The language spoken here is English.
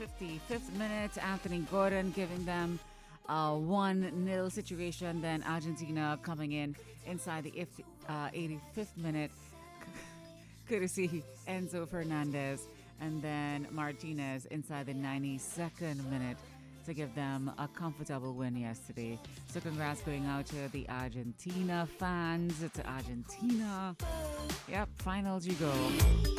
55th minute, Anthony Gordon giving them a 1-0 situation. Then Argentina coming in inside the 85th minute, courtesy Enzo Fernandez. And then Martinez inside the 92nd minute to give them a comfortable win yesterday. So congrats going out to the Argentina fans, to Argentina. Yep, finals you go.